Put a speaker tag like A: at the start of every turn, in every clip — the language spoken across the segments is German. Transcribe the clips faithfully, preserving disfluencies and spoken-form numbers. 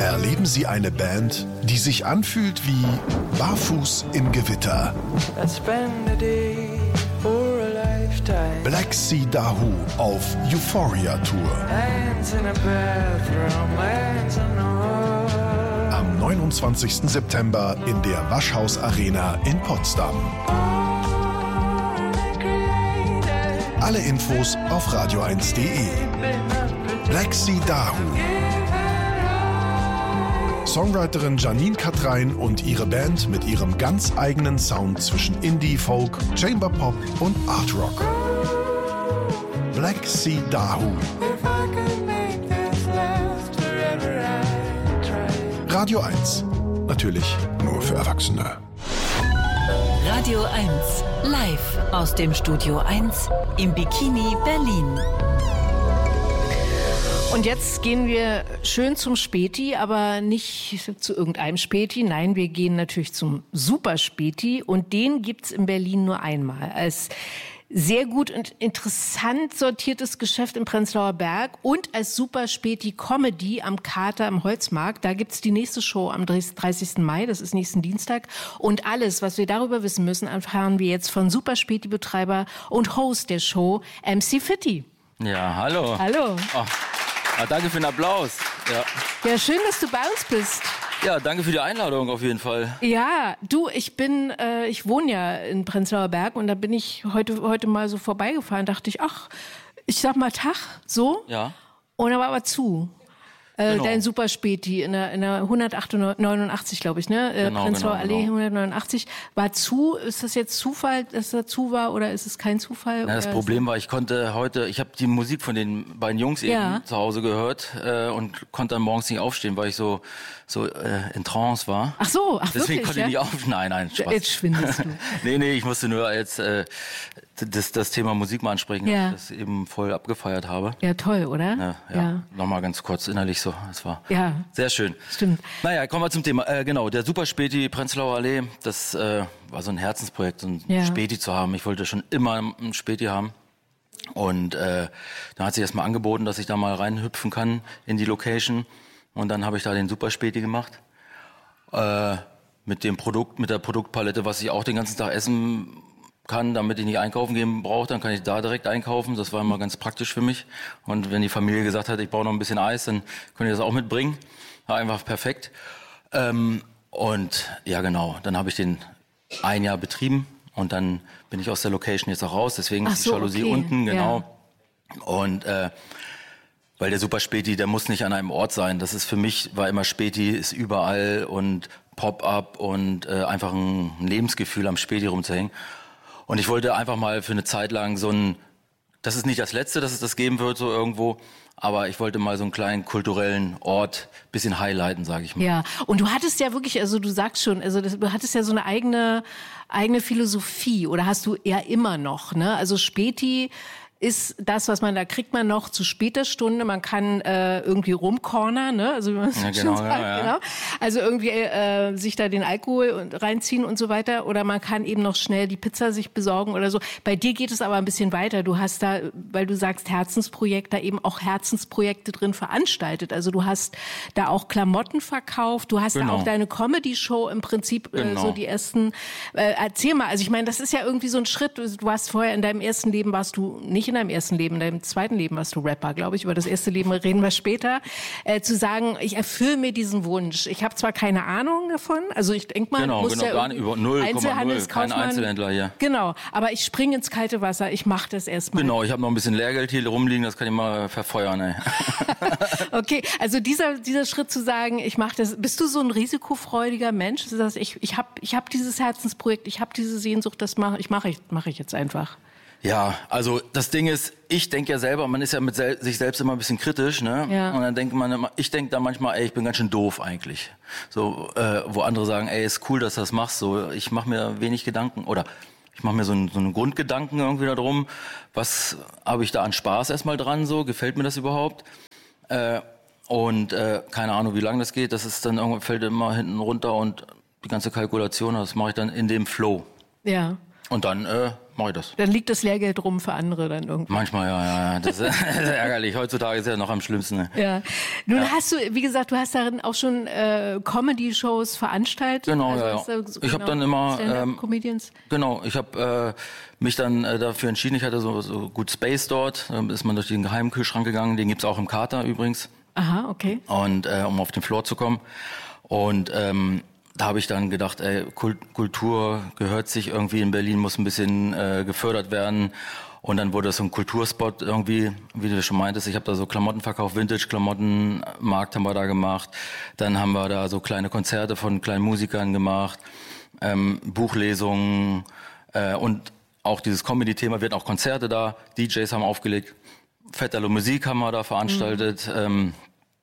A: erleben Sie eine Band, die sich anfühlt wie barfuß im Gewitter. Black Sea Dahoo auf Euphoria Tour. Am neunundzwanzigsten September in der Waschhaus Arena in Potsdam. Alle Infos auf radio eins punkt de. Black Sea Dahoo. Songwriterin Janine Katrein und ihre Band mit ihrem ganz eigenen Sound zwischen Indie, Folk, Chamber Pop und Art Rock. Black Sea Dahoo. Radio eins. Natürlich nur für Erwachsene.
B: Radio eins. Live aus dem Studio eins im Bikini Berlin.
C: Und jetzt gehen wir schön zum Späti, aber nicht zu irgendeinem Späti. Nein, wir gehen natürlich zum Super Späti. Und den gibt's in Berlin nur einmal. Als sehr gut und interessant sortiertes Geschäft im Prenzlauer Berg und als Super Späti Comedy am Kater im Holzmarkt. Da gibt's die nächste Show am dreißigsten Mai, das ist nächsten Dienstag. Und alles, was wir darüber wissen müssen, erfahren wir jetzt von Super Späti Betreiber und Host der Show, M C Fitti.
D: Ja, hallo.
C: Hallo.
D: Oh. Ah, danke für den Applaus. Ja.
C: Ja, schön, dass du bei uns bist.
D: Ja, danke für die Einladung auf jeden Fall.
C: Ja, du, ich bin, äh, ich wohne ja in Prenzlauer Berg und da bin ich heute, heute mal so vorbeigefahren, dachte ich, ach, ich sag mal Tag, so.
D: Ja.
C: Und da war aber zu. Äh,
D: Genau.
C: Dein Super Späti in der, in der hundertneunundachtzig, glaube ich, ne? Äh,
D: Genau,
C: Prenzlauer
D: genau,
C: Allee
D: genau.
C: hundertneunundachtzig. War zu? Ist das jetzt Zufall, dass er zu war oder ist es kein Zufall?
D: Na, das
C: Oder
D: Problem war, ich konnte heute, ich habe die Musik von den beiden Jungs
C: Ja.
D: eben zu Hause gehört äh, und konnte dann morgens nicht aufstehen, weil ich so so äh, in Trance war.
C: Ach so, ach
D: Deswegen
C: wirklich,
D: konnte
C: ja?
D: ich nicht aufstehen. Nein, nein, Spaß.
C: Jetzt schwindelst du.
D: nee, nee, ich musste nur jetzt äh, das, das Thema Musik mal ansprechen,
C: Ja.
D: dass ich das eben voll abgefeiert habe.
C: Ja, toll, oder?
D: Ja, ja.
C: Ja.
D: Nochmal ganz kurz innerlich so. Es war
C: Ja.
D: sehr schön.
C: Stimmt.
D: Naja, kommen wir zum Thema. Äh, genau, der Super Späti Prenzlauer Allee, das äh, war so ein Herzensprojekt, so ein
C: Ja.
D: Späti zu haben. Ich wollte schon immer einen Späti haben. Und äh, da hat sich erstmal angeboten, dass ich da mal reinhüpfen kann in die Location. Und dann habe ich da den Super Späti gemacht. Äh, mit dem Produkt, mit der Produktpalette, was ich auch den ganzen Tag essen kann, damit ich nicht einkaufen gehen brauche, dann kann ich da direkt einkaufen. Das war immer ganz praktisch für mich. Und wenn die Familie gesagt hat, ich brauche noch ein bisschen Eis, dann könnt ihr das auch mitbringen. War einfach perfekt. Ähm, und ja, genau, dann habe ich den ein Jahr betrieben und dann bin ich aus der Location jetzt auch raus. Deswegen
C: Ach
D: ist die
C: so,
D: Jalousie
C: okay.
D: unten, genau.
C: Ja.
D: Und äh, weil der Super Späti, der muss nicht an einem Ort sein. Das ist für mich, war immer Späti, ist überall und Pop-up und äh, einfach ein, ein Lebensgefühl am Späti rumzuhängen. Und ich wollte einfach mal für eine Zeit lang so ein, das ist nicht das Letzte, dass es das geben wird, so irgendwo, aber ich wollte mal so einen kleinen kulturellen Ort bisschen highlighten, sage ich mal.
C: Ja, und du hattest ja wirklich, also du sagst schon, also das, du hattest ja so eine eigene, eigene Philosophie oder hast du ja immer noch, ne? Also Späti ist das, was man, da kriegt man noch zu später Stunde, man kann äh, irgendwie rumcornern, ne? Also wie man
D: Ja,
C: so
D: genau,
C: schön sagt,
D: ja, ja.
C: genau. Also irgendwie äh, sich da den Alkohol und reinziehen und so weiter. Oder man kann eben noch schnell die Pizza sich besorgen oder so. Bei dir geht es aber ein bisschen weiter. Du hast da, weil du sagst Herzensprojekt, da eben auch Herzensprojekte drin veranstaltet. Also du hast da auch Klamotten verkauft, du hast
D: Genau.
C: da auch deine Comedy-Show im Prinzip, äh,
D: Genau.
C: so die ersten. Äh, erzähl mal, also ich meine, das ist ja irgendwie so ein Schritt. Du warst vorher in deinem ersten Leben, warst du nicht in deinem ersten Leben, in deinem zweiten Leben warst du Rapper, glaube ich. Über das erste Leben reden wir später. Äh, zu sagen, ich erfülle mir diesen Wunsch. Ich habe zwar keine Ahnung davon, also ich denke mal,
D: Genau,
C: muss
D: genau,
C: ja
D: gar nicht, über null Komma null, kein
C: Einzelhandelskaufmann.
D: Einzelhändler hier.
C: Genau, aber ich springe ins kalte Wasser, ich mache das erstmal.
D: Genau, ich habe noch ein bisschen Lehrgeld hier rumliegen, das kann ich mal verfeuern, ey.
C: Okay, also dieser dieser Schritt zu sagen, ich mache das, bist du so ein risikofreudiger Mensch? Du sagst, ich ich habe ich hab dieses Herzensprojekt, ich habe diese Sehnsucht, das mache ich mache ich mache ich jetzt einfach.
D: Ja, also das Ding ist, ich denke ja selber, man ist ja mit sel- sich selbst immer ein bisschen kritisch, ne?
C: Ja.
D: Und dann denkt man immer, ich denke da manchmal, ey, ich bin ganz schön doof eigentlich. So, äh, wo andere sagen, ey, ist cool, dass du das machst. So, ich mache mir wenig Gedanken oder ich mache mir so einen, so einen Grundgedanken irgendwie darum, was habe ich da an Spaß erstmal dran, so, gefällt mir das überhaupt? Äh, und äh, keine Ahnung, wie lange das geht, das ist dann irgendwann fällt immer hinten runter und die ganze Kalkulation, das mache ich dann in dem Flow.
C: Ja.
D: Und dann äh, mache ich das.
C: Dann liegt das Lehrgeld rum für andere dann irgendwie.
D: Manchmal, ja, ja, ja. Das ist ärgerlich. Heutzutage ist ja noch am schlimmsten. Ne?
C: Ja. Nun
D: ja.
C: hast du, wie gesagt, du hast darin auch schon äh, Comedy-Shows veranstaltet.
D: Genau,
C: also
D: ja, ja.
C: So,
D: ich
C: genau,
D: habe dann immer ähm,
C: Comedians.
D: Genau, ich habe äh, mich dann äh, dafür entschieden. Ich hatte so, so gut Space dort. Da ist man durch den geheimen Kühlschrank gegangen. Den gibt's auch im Kater übrigens.
C: Aha, okay.
D: Und äh, um auf den Floor zu kommen. Und ähm, da habe ich dann gedacht, ey, Kultur gehört sich irgendwie in Berlin, muss ein bisschen äh, gefördert werden. Und dann wurde das so ein Kulturspot irgendwie, wie du schon meintest. Ich habe da so Klamotten verkauft, Vintage-Klamottenmarkt haben wir da gemacht. Dann haben wir da so kleine Konzerte von kleinen Musikern gemacht, ähm, Buchlesungen äh, und auch dieses Comedy-Thema. Wir hatten auch Konzerte da, D Js haben aufgelegt, Vetterlo Musik haben wir da veranstaltet. Mhm. Ähm,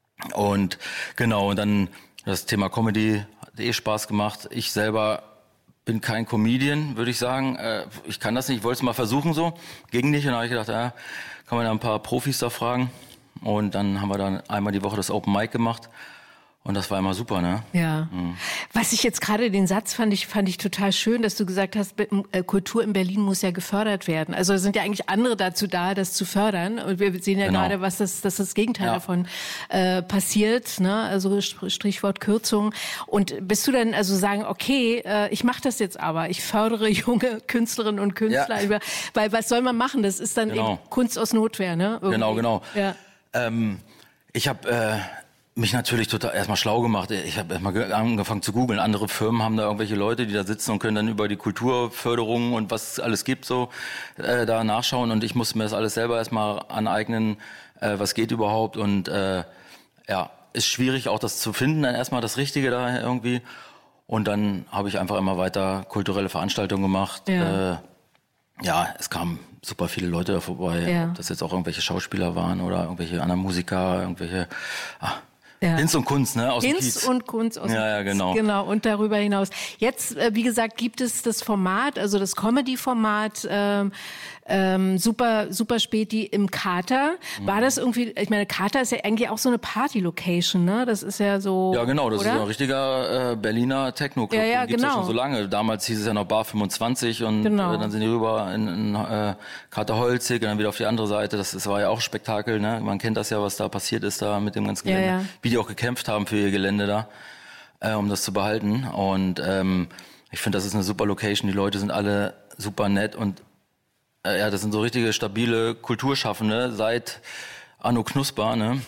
D: und genau, und dann das Thema Comedy hat eh Spaß gemacht. Ich selber bin kein Comedian, würde ich sagen. Ich kann das nicht, ich wollte es mal versuchen so. Ging nicht und dann habe ich gedacht, ja, kann man da ein paar Profis da fragen. Und dann haben wir dann einmal die Woche das Open Mic gemacht. Und das war immer super, ne?
C: Ja. Mhm. Was ich jetzt gerade, den Satz fand ich, fand ich total schön, dass du gesagt hast, Kultur in Berlin muss ja gefördert werden. Also es sind ja eigentlich andere dazu da, das zu fördern. Und wir sehen ja genau. gerade, was das, dass das Gegenteil ja. davon äh, passiert, ne? Also Strichwort Kürzung. Und bist du dann also sagen, okay, äh, ich mache das jetzt aber, ich fördere junge Künstlerinnen und Künstler, ja. weil was soll man machen? Das ist dann genau. eben Kunst aus Notwehr, ne? Irgendwie.
D: Genau, genau.
C: Ja.
D: Ähm, ich habe äh, mich natürlich total erstmal schlau gemacht. Ich habe erstmal angefangen zu googeln. Andere Firmen haben da irgendwelche Leute, die da sitzen und können dann über die Kulturförderung und was es alles gibt so äh, da nachschauen. Und ich musste mir das alles selber erstmal aneignen, äh, was geht überhaupt. Und äh, ja, ist schwierig auch das zu finden, dann erstmal das Richtige da irgendwie. Und dann habe ich einfach immer weiter kulturelle Veranstaltungen gemacht. Ja, äh, ja es kamen super viele Leute da vorbei. Ja. Ob das jetzt auch irgendwelche Schauspieler waren oder irgendwelche anderen Musiker, irgendwelche... Ah, Ja. Hinz und Kunst, ne? Aus
C: Hinz
D: dem Kiez.
C: und Kunst aus
D: ja,
C: dem
D: ja, genau.
C: Kiez. Genau, und darüber hinaus. Jetzt, äh, wie gesagt, gibt es das Format, also das Comedy-Format, ähm, ähm, super, super Späti im Kater. War mhm. das irgendwie, ich meine, Kater ist ja eigentlich auch so eine Party-Location, ne? Das ist ja so.
D: Ja, genau, das
C: oder?
D: ist ein richtiger äh, Berliner Techno-Club.
C: Ja, ja,
D: Den gibt's
C: genau.
D: ja schon so lange. Damals hieß es ja noch Bar fünfundzwanzig und
C: genau.
D: äh, dann sind die rüber in, in äh, Kater Holzig und dann wieder auf die andere Seite. Das, das war ja auch Spektakel, ne? Man kennt das ja, was da passiert ist da mit dem ganzen Gelände. Ja, ja. Wie die auch gekämpft haben für ihr Gelände da, äh, um das zu behalten. Und ähm, ich finde, das ist eine super Location. Die Leute sind alle super nett und äh, ja, das sind so richtige stabile Kulturschaffende seit Anno Knusper, ne?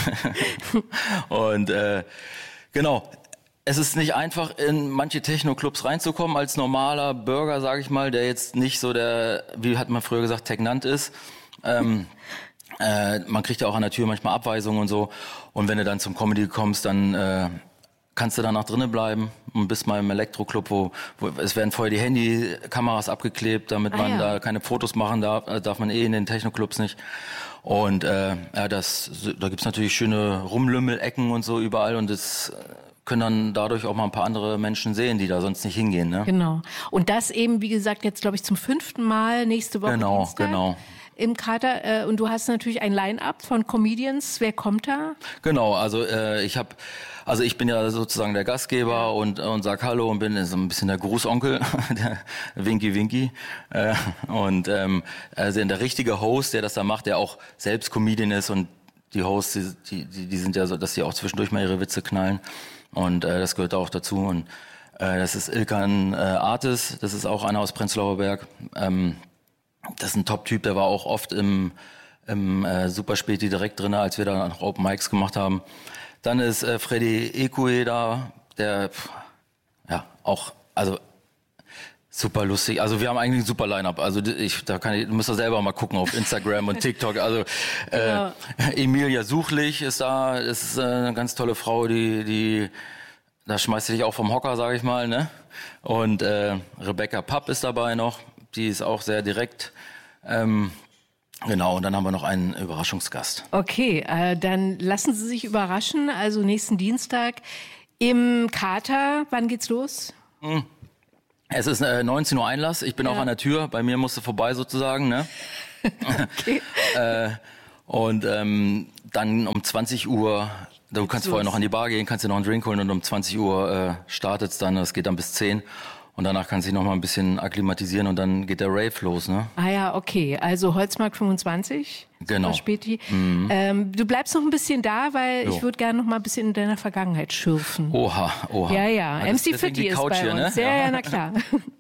D: Und äh, genau, es ist nicht einfach, in manche Techno-Clubs reinzukommen als normaler Bürger, sage ich mal, der jetzt nicht so der, wie hat man früher gesagt, Tegnant ist. Ähm, Äh, man kriegt ja auch an der Tür manchmal Abweisungen und so. Und wenn du dann zum Comedy kommst, dann äh, kannst du danach drinnen bleiben und bist mal im Elektroclub, wo, wo es werden vorher die Handykameras abgeklebt, damit ah, man ja. da keine Fotos machen darf. Das darf man eh in den Techno-Clubs nicht. Und äh, ja, das, da gibt's natürlich schöne Rumlümmel-Ecken und so überall und das können dann dadurch auch mal ein paar andere Menschen sehen, die da sonst nicht hingehen. Ne?
C: Genau. Und das eben, wie gesagt, jetzt glaube ich zum fünften Mal nächste Woche
D: Genau,
C: Dienstag.
D: genau.
C: Im Kater, äh, und du hast natürlich ein Line-Up von Comedians. Wer kommt da?
D: Genau, also äh, ich habe, also ich bin ja sozusagen der Gastgeber und und sag Hallo und bin so ein bisschen der Grußonkel, der Winky Winky äh, und ähm, also der richtige Host, der das da macht, der auch selbst Comedian ist und die Hosts, die die, die sind ja so, dass sie auch zwischendurch mal ihre Witze knallen und äh, das gehört auch dazu und äh, das ist Ilkan äh, Artis, das ist auch einer aus Prenzlauer Berg. Ähm, Das ist ein Top-Typ, der war auch oft im, im äh, Superspäti direkt drin, als wir da noch Open Mics gemacht haben. Dann ist äh, Freddy Ekue da, der pff, ja auch, also super lustig. Also wir haben eigentlich ein super Line-Up. Also ich, da kann ich, du musst da selber mal gucken auf Instagram und TikTok. Also äh, ja. Emilia Suchlich ist da, das ist äh, eine ganz tolle Frau, die, die, da schmeißt sie dich auch vom Hocker, sage ich mal, ne? Und äh, Rebecca Papp ist dabei noch. Die ist auch sehr direkt. Ähm, genau, und dann haben wir noch einen Überraschungsgast.
C: Okay, äh, dann lassen Sie sich überraschen. Also nächsten Dienstag im Kater. Wann geht's los?
D: Hm. Es ist äh, neunzehn Uhr Einlass. Ich bin ja. auch an der Tür. Bei mir musst du vorbei sozusagen. Ne? Okay. äh, und ähm, dann um zwanzig Uhr... Du kannst vorher noch an die Bar gehen, kannst dir noch einen Drink holen und um zwanzig Uhr äh, startet's dann. Das geht dann bis zehn. Und danach kannst du dich noch mal ein bisschen akklimatisieren und dann geht der Rave los, ne?
C: Ah ja, okay. Also Holzmarkt fünfundzwanzig.
D: Genau.
C: Späti. Mhm. Ähm, du bleibst noch ein bisschen da, weil
D: Jo.
C: ich würde gerne noch mal ein bisschen in deiner Vergangenheit schürfen.
D: Oha, oha.
C: Ja, ja.
D: Ah,
C: M C
D: deswegen die
C: Fitti ist
D: Couch
C: bei
D: hier,
C: uns.
D: ne?
C: Ja, ja, na klar.